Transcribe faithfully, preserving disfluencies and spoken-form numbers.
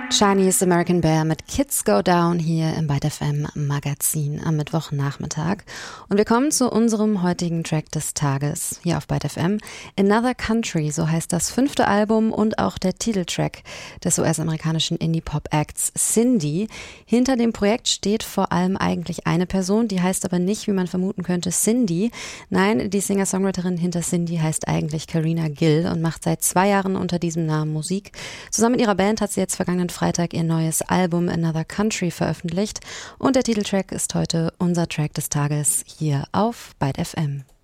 Chinese American Bear mit Kids Go Down hier im Byte F M Magazin am Mittwochnachmittag. Und wir kommen zu unserem heutigen Track des Tages hier auf Byte F M. Another Country, so heißt das fünfte Album und auch der Titeltrack des U S-amerikanischen Indie-Pop-Acts Cindy. Hinter dem Projekt steht vor allem eigentlich eine Person, die heißt aber nicht, wie man vermuten könnte, Cindy. Nein, die Singer-Songwriterin hinter Cindy heißt eigentlich Karina Gill und macht seit zwei Jahren unter diesem Namen Musik. Zusammen mit ihrer Band hat sie jetzt vergangenen Freitag ihr neues Album Another Country veröffentlicht und der Titeltrack ist heute unser Track des Tages hier auf Byte F M.